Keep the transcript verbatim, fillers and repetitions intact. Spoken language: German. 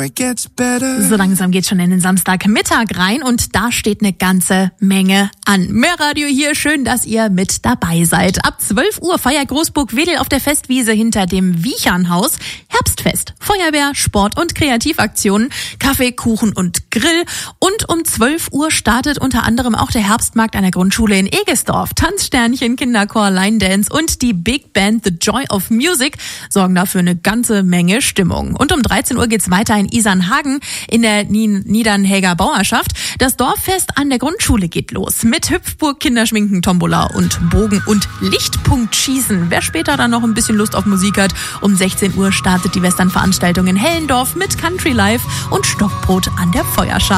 it gets better. So langsam geht's schon in den Samstagmittag rein und da steht eine ganze Menge an. Mehr Radio hier, schön, dass ihr mit dabei seid. Ab zwölf Uhr feiert Großburg-Wedel auf der Festwiese hinter dem Wiechernhaus Herbstfest. Feuerwehr, Sport und Kreativaktionen, Kaffee, Kuchen und Grill. Und um zwölf Uhr startet unter anderem auch der Herbstmarkt an der Grundschule in Egesdorf. Tanzsternchen, Kinderchor, Line Dance und die Big Band The Joy of Music sorgen dafür eine ganze Menge Stimmung. Und um dreizehn Uhr geht's weiter in Isernhagen in der Niedernhäger Bauerschaft. Das Dorffest an der Grundschule geht los mit Hüpfburg, Kinderschminken, Tombola und Bogen- und Lichtpunktschießen. Wer später dann noch ein bisschen Lust auf Musik hat, um sechzehn Uhr startet die Westernveranstaltung in Hellendorf mit Country Life und Stockbrot an der Feuerschale.